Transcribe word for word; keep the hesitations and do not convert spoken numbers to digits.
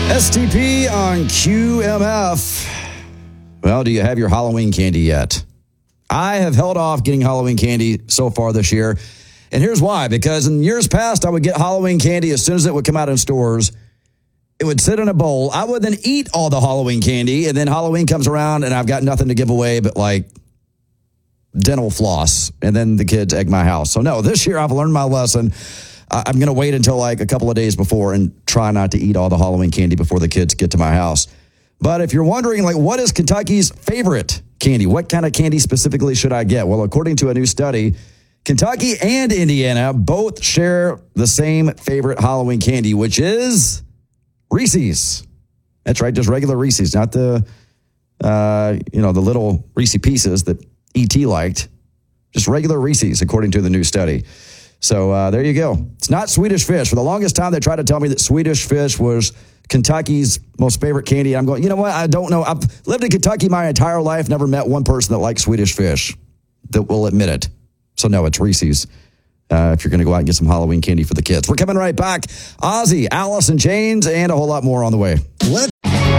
S T P on Q M F. Well, do you have your Halloween candy yet? I have held off getting Halloween candy so far this year. And here's why. Because in years past, I would get Halloween candy as soon as it would come out in stores. It would sit in a bowl. I would then eat all the Halloween candy. And then Halloween comes around and I've got nothing to give away but like dental floss. And then the kids egg my house. So no, this year I've learned my lesson. I'm going to wait until like a couple of days before and try not to eat all the Halloween candy before the kids get to my house. But if you're wondering, like, what is Kentucky's favorite candy? What kind of candy specifically should I get? Well, according to a new study, Kentucky and Indiana both share the same favorite Halloween candy, which is Reese's. That's right, just regular Reese's, not the, uh, you know, the little Reese Pieces that E T liked. Just regular Reese's, according to the new study. So uh, there you go. It's not Swedish Fish. For the longest time, they tried to tell me that Swedish Fish was Kentucky's most favorite candy. I'm going, you know what? I don't know. I've lived in Kentucky my entire life, never met one person that likes Swedish Fish that will admit it. So no, it's Reese's. Uh, if you're going to go out and get some Halloween candy for the kids. We're coming right back. Ozzy, Alice in Chains, and a whole lot more on the way. Let